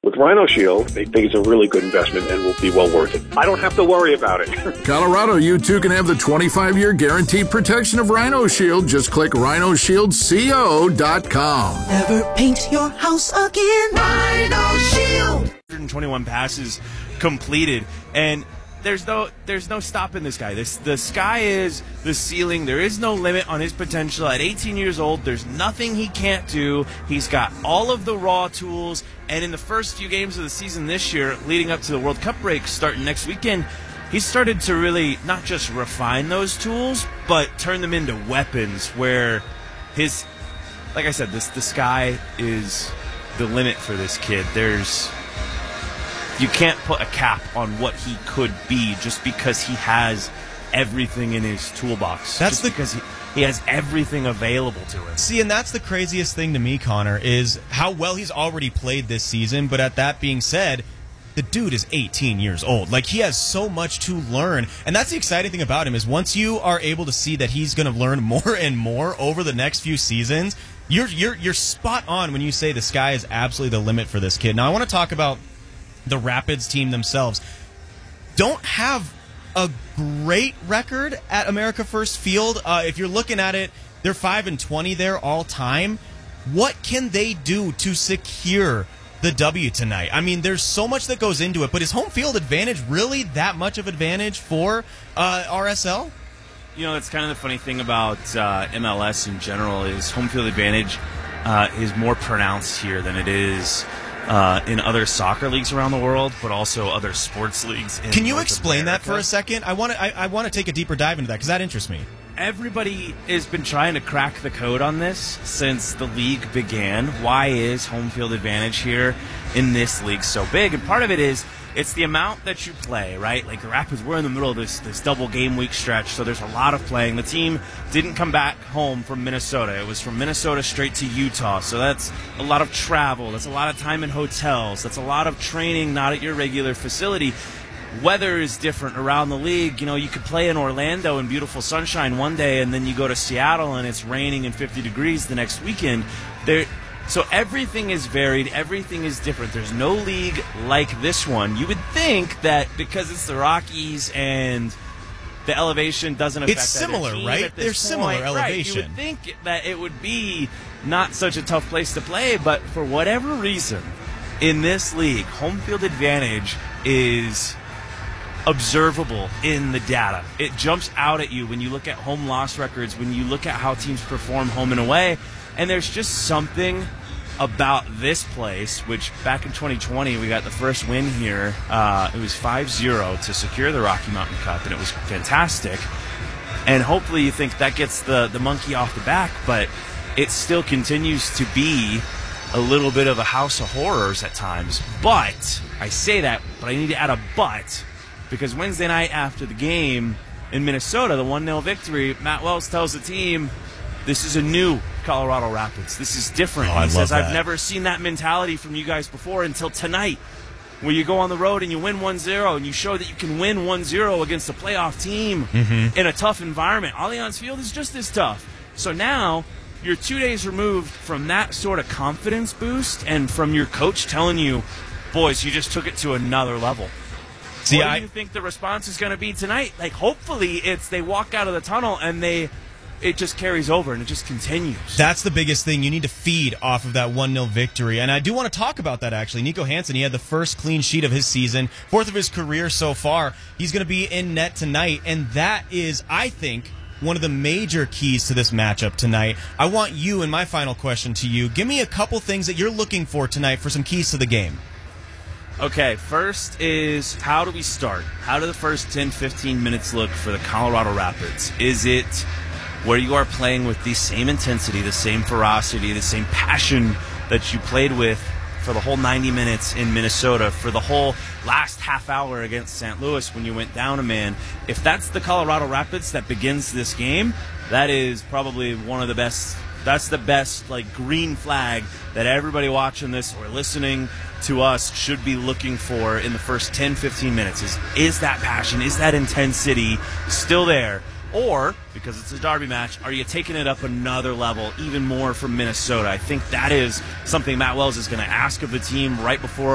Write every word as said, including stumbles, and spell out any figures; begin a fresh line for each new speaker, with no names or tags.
With Rhino Shield, they think it's a really good investment and will be well worth it. I don't have to worry about it.
Colorado, you too can have the twenty-five year guaranteed protection of Rhino Shield. Just click rhino shield co dot com.
Never paint your house again. Rhino Shield.
one hundred twenty-one passes completed, and there's no there's no stopping this guy. This the sky is the ceiling. There is no limit on his potential. At eighteen years old, there's nothing he can't do. He's got all of the raw tools, and in the first few games of the season this year, leading up to the World Cup break starting next weekend, he started to really not just refine those tools, but turn them into weapons where his, like I said, this the sky is the limit for this kid. There's You can't put a cap on what he could be just because he has everything in his toolbox.
That's
just
the,
because he, he has everything available to him.
See, and that's the craziest thing to me, Connor, is how well he's already played this season. But at that being said, the dude is eighteen years old. Like, he has so much to learn. And that's the exciting thing about him is once you are able to see that he's going to learn more and more over the next few seasons, you're, you're, you're spot on when you say the sky is absolutely the limit for this kid. Now, I want to talk about the Rapids team themselves. Don't have a great record at America First Field. Uh, if you're looking at it, they're five and twenty there all time. What can they do to secure the W tonight? I mean, there's so much that goes into it, but is home field advantage really that much of advantage for uh, R S L?
You know, that's kind of the funny thing about uh, M L S in general is home field advantage uh, is more pronounced here than it is Uh, in other soccer leagues around the world, but also other sports leagues. In
Can you
North
explain
America.
that for a second? I want to. I, I want to take a deeper dive into that because that interests me.
Everybody has been trying to crack the code on this since the league began. Why is home field advantage here in this league so big? And part of it is it's the amount that you play, right? Like the Rapids, we're in the middle of this this double game week stretch, so there's a lot of playing. The team didn't come back home from Minnesota. It was from Minnesota straight to Utah, so that's a lot of travel. That's a lot of time in hotels. That's a lot of training not at your regular facility. Weather is different around the league. You know, you could play in Orlando in beautiful sunshine one day, and then you go to Seattle and it's raining and fifty degrees the next weekend. There. So everything is varied. Everything is different. There's no league like this one. You would think that because it's the Rockies and the elevation doesn't affect
it's
that
similar,
team
right?
at this
There's similar
point.
elevation.
Right. You would think that it would be not such a tough place to play, but for whatever reason, in this league, home field advantage is observable in the data. It jumps out at you when you look at home loss records, when you look at how teams perform home and away. And there's just something about this place, which back in twenty twenty, we got the first win here. Uh, it was five zero to secure the Rocky Mountain Cup, and it was fantastic. And hopefully you think that gets the, the monkey off the back, but it still continues to be a little bit of a house of horrors at times. But, I say that, but I need to add a but, because Wednesday night after the game in Minnesota, the one nil victory, Matt Wells tells the team, this is a new Colorado Rapids. This is different.
Oh, I
he says,
love that.
I've never seen that mentality from you guys before until tonight, where you go on the road and you win one zero, and you show that you can win one zero against a playoff team
mm-hmm.
in a tough environment. Allianz Field is just as tough. So now you're two days removed from that sort of confidence boost and from your coach telling you, boys, you just took it to another level.
See,
what
I,
do you think the response is going to be tonight? Like, hopefully it's they walk out of the tunnel and they it just carries over and it just continues.
That's the biggest thing. You need to feed off of that one nil victory. And I do want to talk about that, actually. Nico Hansen, he had the first clean sheet of his season, fourth of his career so far. He's going to be in net tonight, and that is, I think, one of the major keys to this matchup tonight. I want you, and my final question to you, give me a couple things that you're looking for tonight for some keys to the game.
Okay, first is how do we start? How do the first ten, fifteen minutes look for the Colorado Rapids? Is it where you are playing with the same intensity, the same ferocity, the same passion that you played with for the whole ninety minutes in Minnesota, for the whole last half hour against Saint Louis when you went down a man? If that's the Colorado Rapids that begins this game, that is probably one of the best. That's the best, like, green flag that everybody watching this or listening to us should be looking for in the first ten, fifteen minutes. Is, is that passion, is that intensity still there? Or, because it's a derby match, are you taking it up another level, even more from Minnesota? I think that is something Matt Wells is going to ask of the team right before